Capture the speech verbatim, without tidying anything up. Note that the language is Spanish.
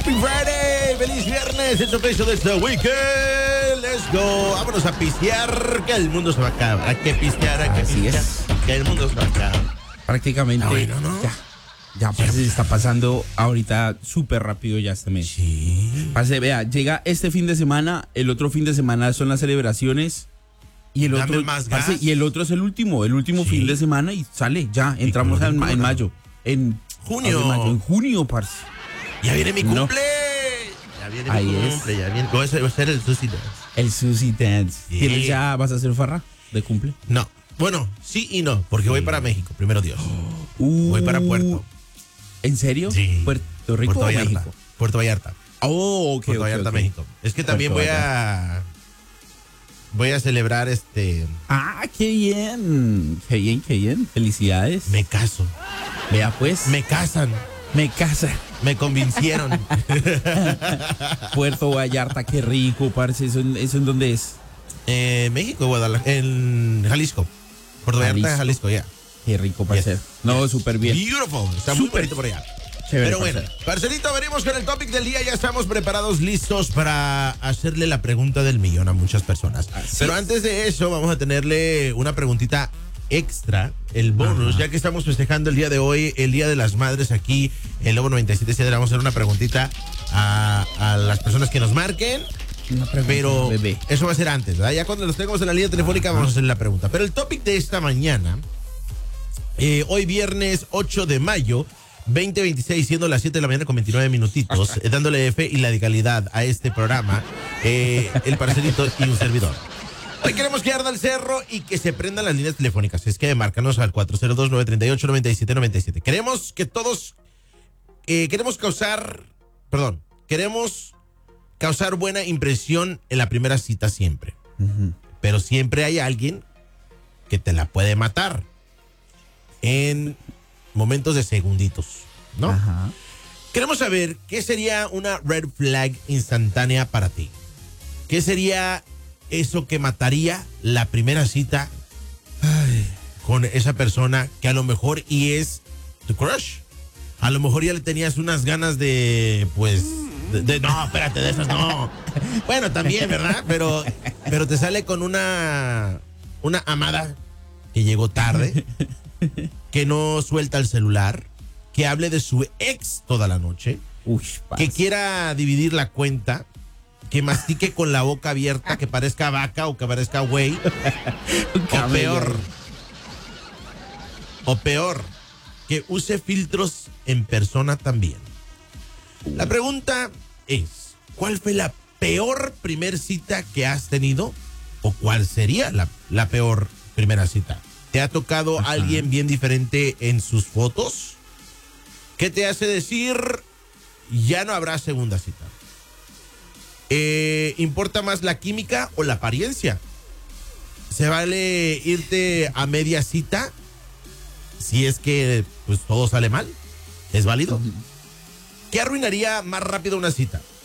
Happy Friday, feliz viernes, el sorpresa de este weekend. Let's go, vámonos a pistear, que el mundo se va a acabar. Hay que pistear, hay que Así pistear, es. que el mundo se va a acabar. Prácticamente. Ah, bueno, ¿no? Ya, ya parce, se está pasando ahorita súper rápido ya este mes. Sí. Parce, vea, llega este fin de semana, el otro fin de semana son las celebraciones. Y el Dame otro, más parce, gas. y el otro es el último, el último Sí. fin de semana y sale, ya, entramos color en, de ma- en color. mayo. En Junio. abril, mayo, en junio, parce. Ya viene mi No. cumple. Ya viene Ahí mi es. cumple, ya viene. Voy a hacer, voy a hacer el sushi dance. El Sushi Dance. Sí. ¿Tienes ya, vas a hacer farra de cumple? No, bueno, sí y no, porque voy para México, primero Dios. Uh, Voy para Puerto. ¿En serio? Sí. ¿Puerto Rico Puerto o Vallarta. México? Puerto Vallarta. Oh, ok, Puerto ok, Vallarta, ok. México. Es que también Puerto voy a. Voy a celebrar este. Ah, qué bien. Qué bien, qué bien. Felicidades. Me caso. Vea pues. Me casan. Me casa. Me convencieron. Puerto Vallarta, qué rico, parce. ¿Eso, en- eso en dónde es? eh, México, Guadalajara. En Jalisco. Puerto Vallarta, Jalisco. Jalisco, ya. Qué rico, parce. Yes. No, Yes. súper bien. Beautiful. Está muy Súper. bonito por allá. Chévere, Pero bueno, parce. parcelito, venimos con el topic del día. Ya estamos preparados, listos para hacerle la pregunta del millón a muchas personas. Así Pero es. antes de eso, vamos a tenerle una preguntita extra, el bonus, Ajá. ya que estamos festejando el día de hoy, el Día de las Madres aquí en Lobo noventa y siete. Le vamos a hacer una preguntita a, a las personas que nos marquen. Una pregunta, Pero bebé. eso va a ser antes, ¿verdad? Ya cuando los tengamos en la línea telefónica vamos a hacer la pregunta. Pero el topic de esta mañana, eh, hoy viernes ocho de mayo, veinte veintiséis, siendo las siete de la mañana con veintinueve minutitos, eh, dándole fe y la calidad a este programa, eh, el parcelito y un servidor. Hoy queremos que arda el cerro y que se prendan las líneas telefónicas. Es que márcanos al cuatro cero dos, nueve tres ocho, nueve siete nueve siete. Queremos que todos, eh, queremos causar, perdón, queremos causar buena impresión en la primera cita siempre. Ujú. Pero siempre hay alguien que te la puede matar en momentos de segunditos, ¿no? Ajá. Queremos saber qué sería una red flag instantánea para ti. ¿Qué sería eso que mataría la primera cita ay, con esa persona que a lo mejor y es tu crush? A lo mejor ya le tenías unas ganas de, pues, de, de- no, espérate, de esas no. Bueno, también, ¿verdad? Pero, pero te sale con una, una amada que llegó tarde, que no suelta el celular, que hable de su ex toda la noche, Uy, que parce. quiera dividir la cuenta, que mastique con la boca abierta, que parezca vaca o que parezca güey, o Camello. peor, o peor, que use filtros en persona también. La pregunta es, ¿cuál fue la peor primer cita que has tenido? ¿O cuál sería la, la peor primera cita? ¿Te ha tocado Ajá. alguien bien diferente en sus fotos? ¿Qué te hace decir, ya no habrá segunda cita? Eh, ¿Importa más la química o la apariencia? ¿Se vale irte a media cita si es que pues todo sale mal? ¿Es válido? ¿Qué arruinaría más rápido una cita?